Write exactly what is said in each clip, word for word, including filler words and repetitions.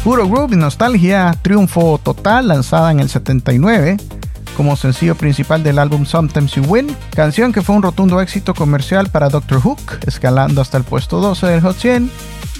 Puro groove y nostalgia, triunfo total, lanzada en el setenta y nueve como sencillo principal del álbum Sometimes You Win, canción que fue un rotundo éxito comercial para Doctor Hook, escalando hasta el puesto doce del Hot cien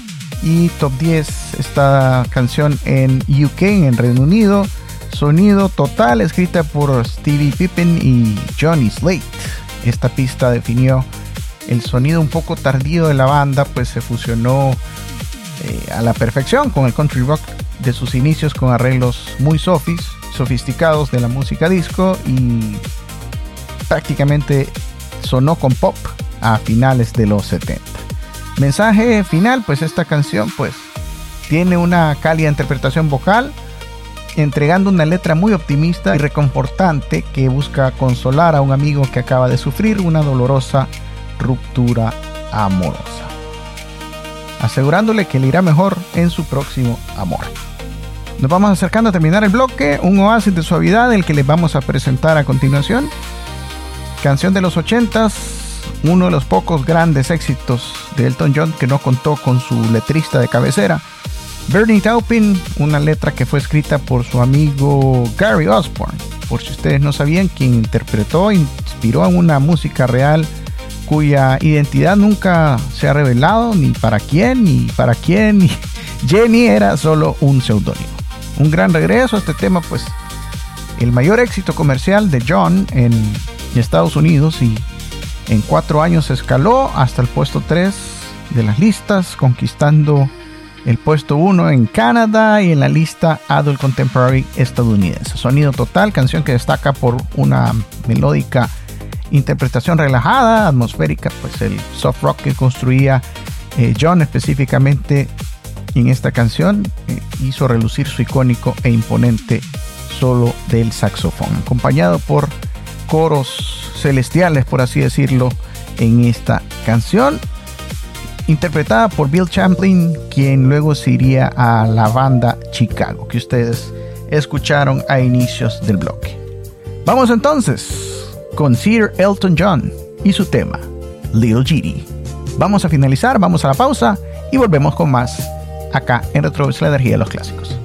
y top diez esta canción en U K, en Reino Unido. Sonido total, escrita por Stevie Pippen y Johnny Slate. Esta pista definió el sonido un poco tardío de la banda, pues se fusionó eh, a la perfección con el country rock de sus inicios, con arreglos muy sofis, sofisticados de la música disco, y prácticamente sonó con pop a finales de los setenta. Mensaje final, pues esta canción pues tiene una cálida interpretación vocal, entregando una letra muy optimista y reconfortante que busca consolar a un amigo que acaba de sufrir una dolorosa ruptura amorosa, asegurándole que le irá mejor en su próximo amor. Nos vamos acercando a terminar el bloque, un oasis de suavidad el que les vamos a presentar a continuación. Canción de los ochentas, uno de los pocos grandes éxitos de Elton John que no contó con su letrista de cabecera, Bernie Taupin, una letra que fue escrita por su amigo Gary Osborne, por si ustedes no sabían, quien interpretó e inspiró en una música real cuya identidad nunca se ha revelado, ni para quién, ni para quién, ni Jenny era solo un seudónimo. Un gran regreso a este tema, pues el mayor éxito comercial de John en Estados Unidos, y en cuatro años escaló hasta el puesto tres de las listas, conquistando el puesto uno en Canadá y en la lista Adult Contemporary estadounidense. Sonido total, canción que destaca por una melódica interpretación relajada, atmosférica, pues el soft rock que construía eh, John específicamente en esta canción eh, hizo relucir su icónico e imponente solo del saxofón, acompañado por coros celestiales, por así decirlo, en esta canción, interpretada por Bill Champlin, quien luego se iría a la banda Chicago, que ustedes escucharon a inicios del bloque. Vamos entonces con Sir Elton John y su tema Little Genie. Vamos a finalizar, vamos a la pausa y volvemos con más acá en Retrovis, la energía de los clásicos.